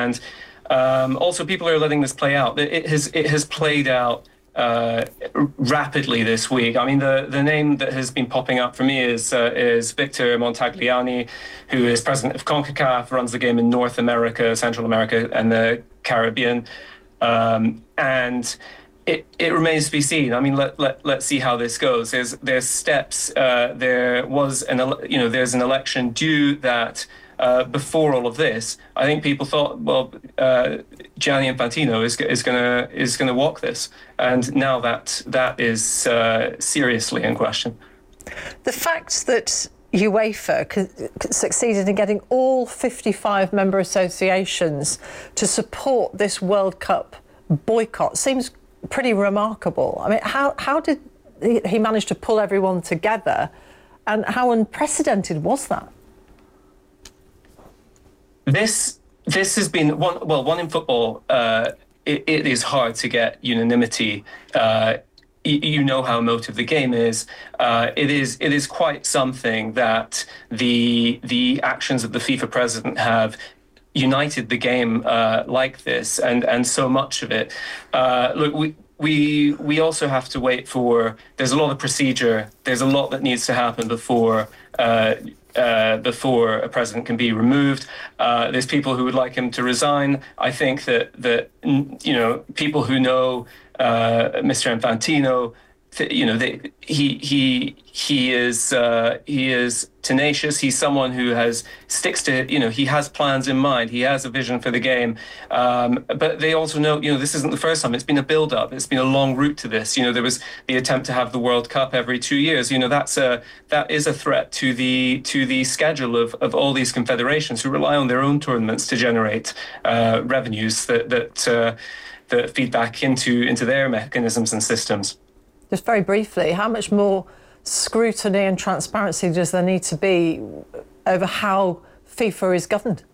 And also, people are letting this play out. It has played out rapidly this week. I mean, the name that has been popping up for me is Victor Montagliani, who is president of CONCACAF, runs the game in North America, Central America, and the Caribbean. And it remains to be seen. I mean, let's see how this goes. There's steps. There's an election due that. Before all of this, I think people thought, well, Gianni Infantino is gonna walk this, and now that is seriously in question. The fact that UEFA succeeded in getting all 55 member associations to support this World Cup boycott seems pretty remarkable. I mean, how did he manage to pull everyone together, and how unprecedented was that? This has been one in football. It is hard to get unanimity. You know how emotive the game is. It is quite something that the actions of the FIFA president have united the game like this, and so much of it. Look, we also have to wait for. There's a lot of procedure. There's a lot that needs to happen before a president can be removed. There's people who would like him to resign. I think that people who know Mr. Infantino, he is tenacious. He's someone who sticks to, he has plans in mind. He has a vision for the game. But they also know, this isn't the first time. It's been a build-up. It's been a long route to this. There was the attempt to have the World Cup every 2 years. That is a threat to the schedule of all these confederations who rely on their own tournaments to generate revenues that feed back into their mechanisms and systems. Just very briefly, how much more scrutiny and transparency does there need to be over how FIFA is governed?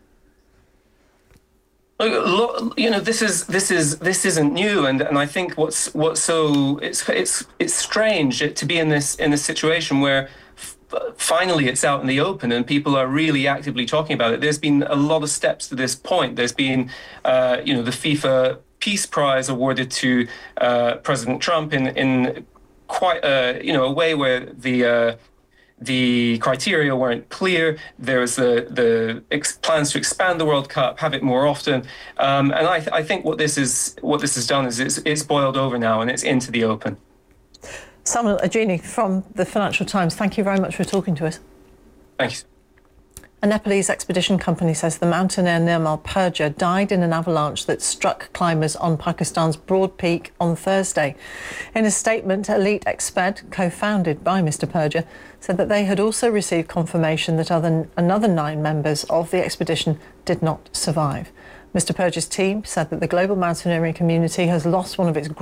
Look, this isn't new, and I think what's so it's strange to be in this situation where finally it's out in the open and people are really actively talking about it. There's been a lot of steps to this point. There's been the FIFA Peace Prize awarded to President Trump in quite a way where the criteria weren't clear. There was the plans to expand the World Cup, have it more often, and I think what this has done is it's boiled over now and it's into the open. Samuel Ajini from the Financial Times, thank you very much for talking to us. Thank you. A Nepalese expedition company says the mountaineer Nirmal Purja died in an avalanche that struck climbers on Pakistan's Broad Peak on Thursday. In a statement, Elite Exped, co-founded by Mr Purja, said that they had also received confirmation that another 9 members of the expedition did not survive. Mr Purja's team said that the global mountaineering community has lost one of its